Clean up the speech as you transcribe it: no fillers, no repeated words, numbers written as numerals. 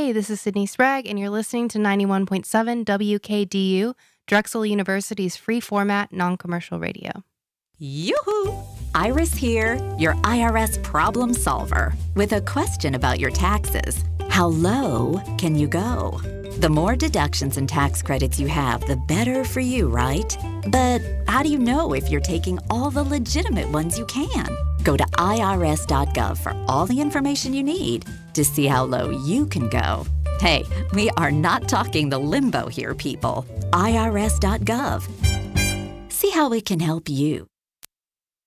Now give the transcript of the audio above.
Hey, this is Sydney Sprague, and you're listening to 91.7 WKDU, Drexel University's free format, non-commercial radio. Yoo-hoo! Iris here, your IRS problem solver, with a question about your taxes. How low can you go? The more deductions and tax credits you have, the better for you, right? But how do you know if you're taking all the legitimate ones you can? Go to irs.gov for all the information you need to see how low you can go. Hey, we are not talking the limbo here, people. irs.gov. See how it can help you.